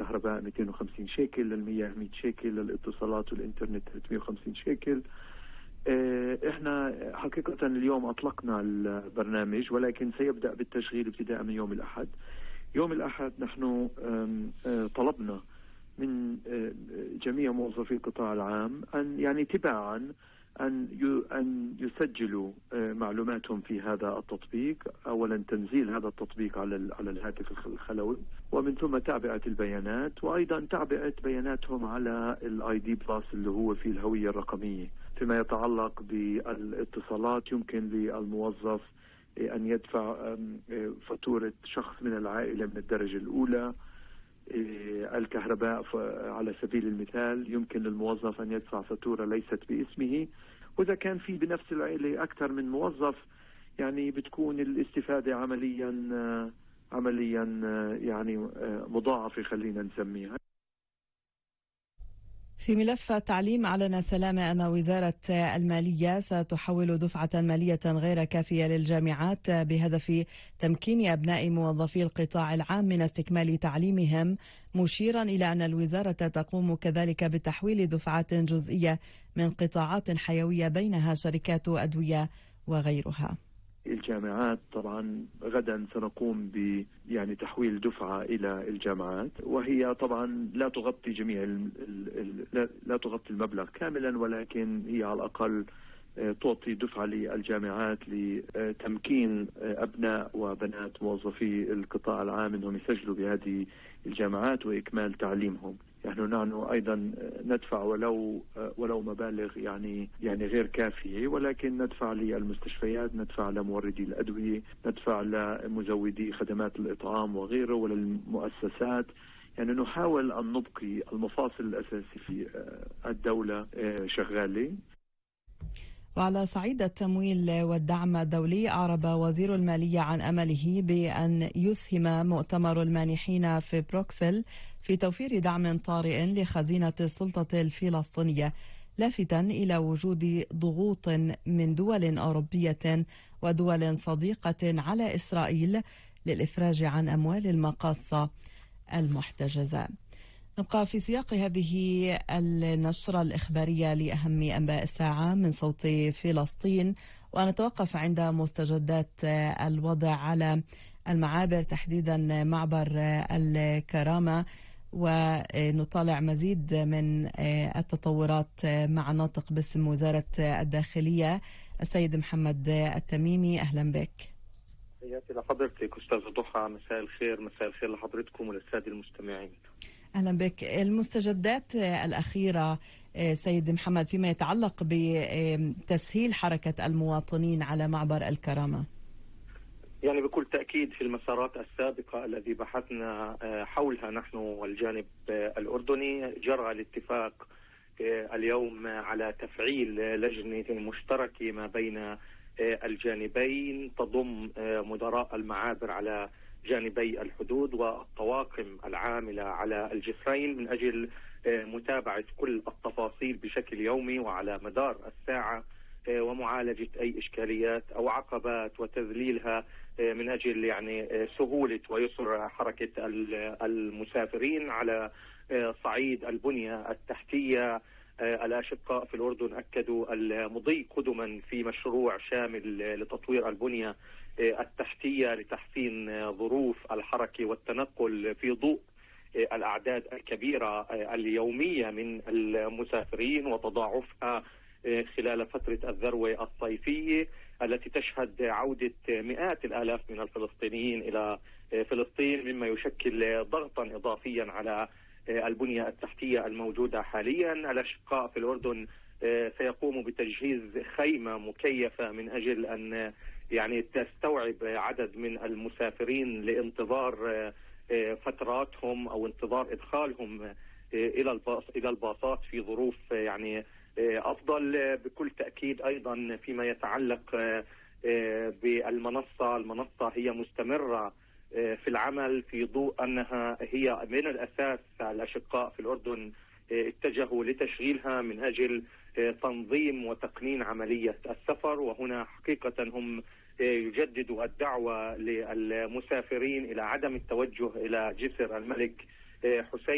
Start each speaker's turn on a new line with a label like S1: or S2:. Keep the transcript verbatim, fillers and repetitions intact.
S1: للكهرباء مئتين وخمسين شيكل، للمياه مئة شيكل، للاتصالات والإنترنت ثلاثمئة وخمسين شيكل. احنا حقيقة اليوم أطلقنا البرنامج، ولكن سيبدأ بالتشغيل ابتداء من يوم الأحد. يوم الأحد نحن طلبنا من جميع موظفي القطاع العام أن يعني تباعا أن أن يسجلوا معلوماتهم في هذا التطبيق. أولا تنزيل هذا التطبيق على على الهاتف الخلوي، ومن ثم تعبئة البيانات، وأيضا تعبئة بياناتهم على الاي دي بلس اللي هو في الهوية الرقمية. فيما يتعلق بالاتصالات يمكن للموظف أن يدفع فاتورة شخص من العائلة من الدرجة الأولى. الكهرباء على سبيل المثال يمكن للموظف أن يدفع فاتورة ليست باسمه، وإذا كان في بنفس العائلة أكثر من موظف يعني بتكون الاستفادة عمليا عمليا يعني مضاعفة خلينا نسميها.
S2: في ملف التعليم، أعلن سلامة أن وزارة المالية ستحول دفعة مالية غير كافية للجامعات بهدف تمكين أبناء موظفي القطاع العام من استكمال تعليمهم، مشيرا إلى أن الوزارة تقوم كذلك بتحويل دفعات جزئية من قطاعات حيوية بينها شركات أدوية وغيرها.
S1: الجامعات طبعا غدا سنقوم ب يعني تحويل دفعة إلى الجامعات، وهي طبعا لا تغطي جميع ال ال لا, لا تغطي المبلغ كاملا، ولكن هي على الأقل تعطي دفعة للجامعات لتمكين أبناء وبنات موظفي القطاع العام أنهم يسجلوا بهذه الجامعات وإكمال تعليمهم. يعني نحن أيضا ندفع ولو ولو مبالغ يعني يعني غير كافية، ولكن ندفع للمستشفيات، ندفع لموردي الأدوية، ندفع لمزودي خدمات الإطعام وغيره، وللمؤسسات. يعني نحاول أن نبقي المفاصل الأساسية في الدولة شغالة.
S2: وعلى صعيد التمويل والدعم الدولي، أعرب وزير المالية عن أمله بأن يسهم مؤتمر المانحين في بروكسل في توفير دعم طارئ لخزينة السلطة الفلسطينية، لافتا إلى وجود ضغوط من دول أوروبية ودول صديقة على إسرائيل للإفراج عن أموال المقاصة المحتجزة. نبقى في سياق هذه النشرة الإخبارية لأهم أنباء الساعة من صوت فلسطين، ونتوقف عند مستجدات الوضع على المعابر، تحديدا معبر الكرامة، ونطالع مزيد من التطورات مع ناطق باسم وزارة الداخلية السيد محمد التميمي. أهلا بك.
S3: تحياتي لحضرتك أستاذ ضحى، مساء الخير. مساء الخير لحضرتكم وللسادة المستمعين.
S2: أهلا بك. المستجدات الأخيرة سيد محمد فيما يتعلق بتسهيل حركة المواطنين على معبر الكرامة.
S3: يعني بكل تأكيد في المسارات السابقة الذي بحثنا حولها نحن والجانب الأردني، جرى الاتفاق اليوم على تفعيل لجنة مشتركة ما بين الجانبين تضم مدراء المعابر على جانبي الحدود والطواقم العاملة على الجسرين من أجل متابعة كل التفاصيل بشكل يومي وعلى مدار الساعة، ومعالجة أي إشكاليات أو عقبات وتذليلها من أجل يعني سهولة ويسر حركة المسافرين. على صعيد البنية التحتية، الأشقاء في الأردن أكدوا المضي قدما في مشروع شامل لتطوير البنية التحتية لتحسين ظروف الحركة والتنقل في ضوء الأعداد الكبيرة اليومية من المسافرين وتضاعفها خلال فترة الذروة الصيفية التي تشهد عودة مئات الآلاف من الفلسطينيين إلى فلسطين، مما يشكل ضغطا إضافيا على البنية التحتية الموجودة حاليا. الأشقاء في الأردن سيقوموا بتجهيز خيمة مكيفة من أجل أن يعني تستوعب عدد من المسافرين لانتظار فتراتهم أو انتظار إدخالهم إلى الباص إلى الباصات في ظروف يعني أفضل. بكل تأكيد أيضا فيما يتعلق بالمنصة، المنصة هي مستمرة في العمل في ضوء أنها هي من الأساس الأشقاء في الأردن اتجهوا لتشغيلها من أجل تنظيم وتقنين عملية السفر. وهنا حقيقة هم يجددوا الدعوة للمسافرين إلى عدم التوجه إلى جسر الملك حسين